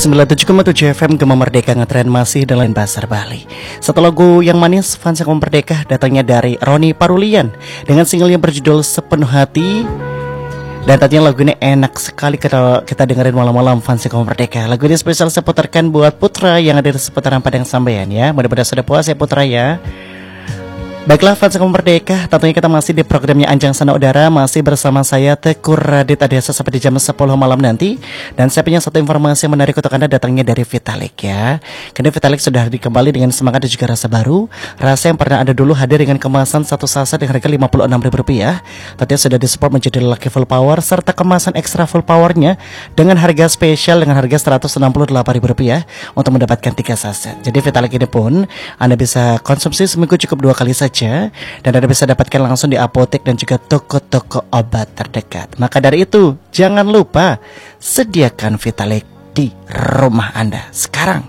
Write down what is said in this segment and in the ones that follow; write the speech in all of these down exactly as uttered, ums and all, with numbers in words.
sembilan puluh tujuh koma tujuh F M Gema Merdeka ngetren masih dalam Pasar Bali. Satu lagu yang manis fans Gema Merdeka datangnya dari Roni Parulian dengan single yang berjudul Sepenuh Hati. Dan tadinya lagu ini enak sekali kita, kita dengerin malam-malam fans Gema Merdeka. Lagu ini spesial saya putarkan buat Putra yang ada di seputaran Padang Sambayan ya. Mudah-mudahan sudah puas ya Putra ya. Baiklah fans Gema Merdeka, tentunya kita masih di programnya Anjang Sana Udara. Masih bersama saya Teguh Radit Adiasa sampai di jam sepuluh malam nanti. Dan saya punya satu informasi yang menarik untuk Anda, datangnya dari Vitalik ya. Karena Vitalik sudah dikembali dengan semangat dan juga rasa baru. Rasa yang pernah ada dulu hadir dengan kemasan satu saset dengan harga lima puluh enam ribu rupiah. Tentunya sudah disupport menjadi Lucky Full Power serta kemasan ekstra full powernya dengan harga spesial dengan harga seratus enam puluh delapan ribu rupiah untuk mendapatkan tiga saset. Jadi Vitalik ini pun Anda bisa konsumsi seminggu cukup dua kali saja. Dan Anda bisa dapatkan langsung di apotek dan juga toko-toko obat terdekat. Maka dari itu, jangan lupa sediakan Vitalik di rumah Anda sekarang.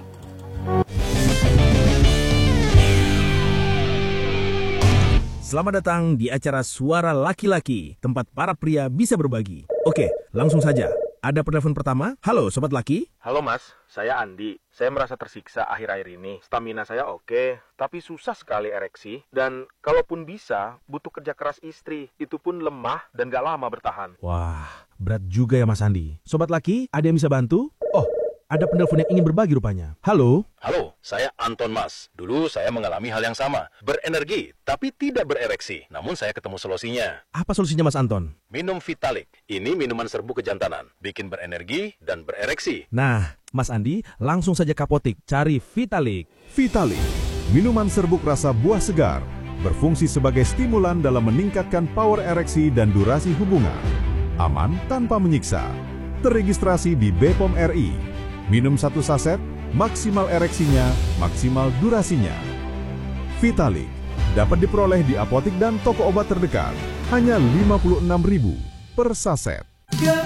Selamat datang di acara Suara Laki-Laki, tempat para pria bisa berbagi. Oke, langsung saja. Ada penelpon pertama. Halo Sobat Laki. Halo Mas, saya Andi. Saya merasa tersiksa akhir-akhir ini. Stamina saya oke, tapi susah sekali ereksi. Dan kalaupun bisa, butuh kerja keras istri. Itu pun lemah dan gak lama bertahan. Wah, berat juga ya Mas Andi. Sobat Laki, ada yang bisa bantu? Oh, ada penelpon yang ingin berbagi rupanya. Halo. Halo, saya Anton Mas. Dulu saya mengalami hal yang sama. Berenergi, tapi tidak berereksi. Namun saya ketemu solusinya. Apa solusinya Mas Anton? Minum Vitalik. Ini minuman serbu kejantanan. Bikin berenergi dan berereksi. Nah, Mas Andi, langsung saja ke apotek. Cari Vitalik. Vitalik, minuman serbuk rasa buah segar. Berfungsi sebagai stimulan dalam meningkatkan power ereksi dan durasi hubungan. Aman tanpa menyiksa. Terregistrasi di B P O M R I. Minum satu saset, maksimal ereksinya, maksimal durasinya. Vitalik dapat diperoleh di apotek dan toko obat terdekat. Hanya lima puluh enam ribu per saset.